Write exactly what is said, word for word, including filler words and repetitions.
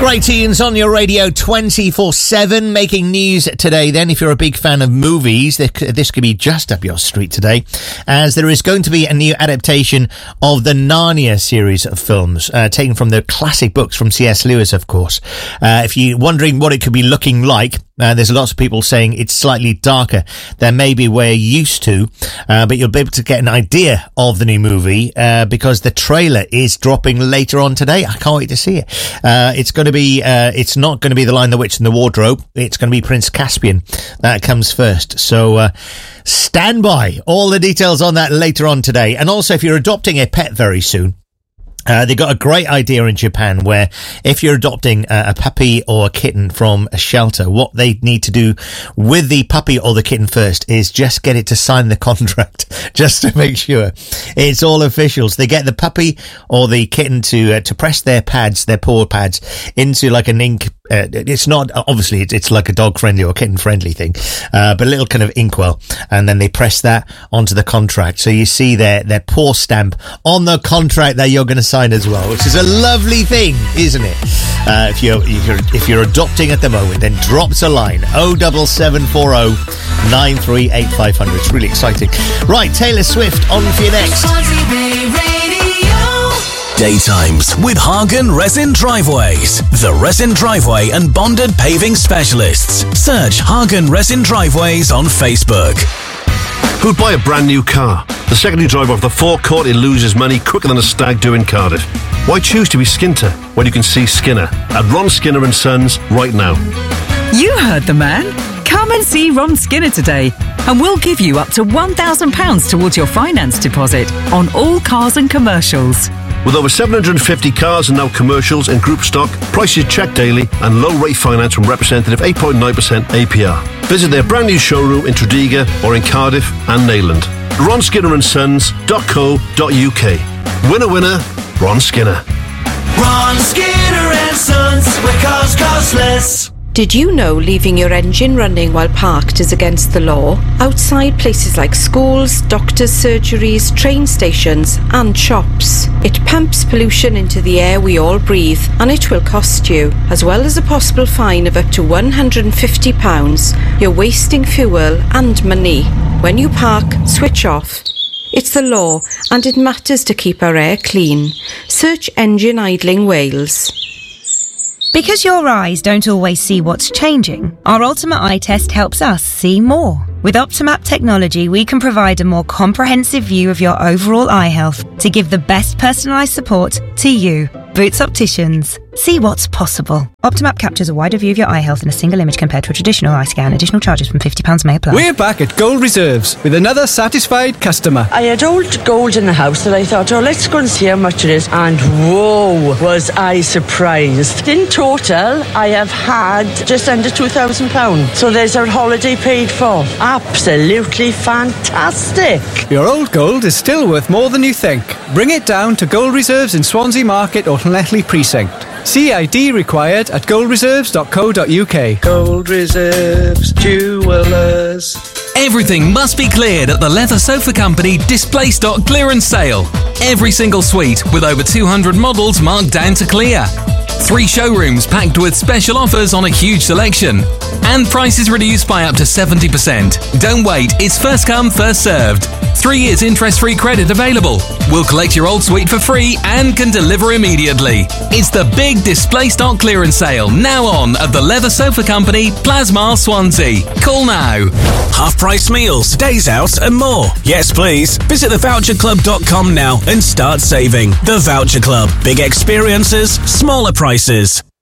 Great tunes on your radio twenty-four seven, making news today. Then, if you're a big fan of movies, this could be just up your street today, as there is going to be a new adaptation of the Narnia series of films, uh, taken from the classic books from C S Lewis, of course. Uh, if you're wondering what it could be looking like, Uh, there's lots of people saying it's slightly darker than maybe we're used to, uh, but you'll be able to get an idea of the new movie uh, because the trailer is dropping later on today. I can't wait to see it. Uh, it's going to be, uh, it's not going to be The Lion, the Witch and the Wardrobe. It's going to be Prince Caspian. That comes first. So uh, stand by. All the details on that later on today. And also, if you're adopting a pet very soon, Uh, they got a great idea in Japan where if you're adopting a, a puppy or a kitten from a shelter, what they need to do with the puppy or the kitten first is just get it to sign the contract, just to make sure it's all official. So they get the puppy or the kitten to uh, to press their pads, their paw pads, into like an ink. Uh, it's not, obviously, it's, it's like a dog-friendly or kitten-friendly thing, uh, but a little kind of inkwell, and then they press that onto the contract. So you see their, their paw stamp on the contract that you're going to sign as well, which is a lovely thing, isn't it? Uh, if you're, if you're, if you're adopting at the moment, then drop us a line, oh seven seven four oh nine three eight five hundred. It's really exciting. Right, Taylor Swift on for you next. Daytimes with Hagen Resin Driveways. The Resin Driveway and Bonded Paving Specialists. Search Hagen Resin Driveways on Facebook. Who'd buy a brand new car? The secondary driver of the forecourt, he loses money quicker than a stag do in Cardiff. Why choose to be Skinter when you can see Skinner at Ron Skinner and Sons right now? You heard the man. Come and see Ron Skinner today, and we'll give you up to one thousand pounds towards your finance deposit on all cars and commercials. With over seven hundred fifty cars and now commercials in group stock, prices checked daily and low rate finance from representative eight point nine percent A P R. Visit their brand new showroom in Tredegar or in Cardiff and Neyland. ron skinner and sons dot co dot uk. Winner, winner, Ron Skinner. Ron Skinner and Sons, where cars cost less. Did you know leaving your engine running while parked is against the law? Outside places like schools, doctors' surgeries, train stations and shops. It pumps pollution into the air we all breathe, and it will cost you. As well as a possible fine of up to one hundred fifty pounds, you're wasting fuel and money. When you park, switch off. It's the law, and it matters to keep our air clean. Search Engine Idling Wales. Because your eyes don't always see what's changing, our Ultimate Eye Test helps us see more. With Optimap technology, we can provide a more comprehensive view of your overall eye health to give the best personalised support to you. Boots Opticians. See what's possible. Optimap captures a wider view of your eye health in a single image compared to a traditional eye scan. Additional charges from fifty pounds may apply. We're back at Gold Reserves with another satisfied customer. I had old gold in the house that I thought, oh, let's go and see how much it is. And whoa, was I surprised. In total, I have had just under two thousand pounds. So there's our holiday paid for. Absolutely fantastic. Your old gold is still worth more than you think. Bring it down to Gold Reserves in Swansea Market or Llanelli Precinct. C I D required at gold reserves dot co dot uk. Gold Reserves Jewellers. Everything must be cleared at the Leather Sofa Company display stock clearance sale. Every single suite with over two hundred models marked down to clear. Three showrooms packed with special offers on a huge selection. And prices reduced by up to seventy percent. Don't wait, it's first come, first served. Three years interest-free credit available. We'll collect your old suite for free and can deliver immediately. It's the big display stock clearance sale now on at the Leather Sofa Company, Plasmar, Swansea. Call now. Half-price meals, days out and more. Yes, please. Visit the voucher club dot com now and start saving. The Voucher Club. Big experiences, smaller prices.